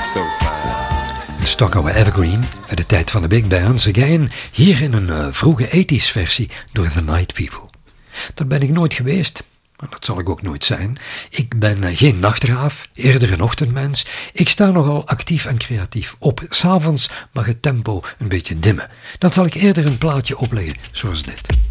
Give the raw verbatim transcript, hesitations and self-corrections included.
so fine. Een stockoude evergreen uit de tijd van de big bands again, hier in een uh, vroege tachtiger versie door The Night People. Dat ben ik nooit geweest, maar dat zal ik ook nooit zijn. Ik ben uh, geen nachtraaf, eerder een ochtendmens. Ik sta nogal actief en creatief op. 's Avonds mag het tempo een beetje dimmen. Dan zal ik eerder een plaatje opleggen zoals dit.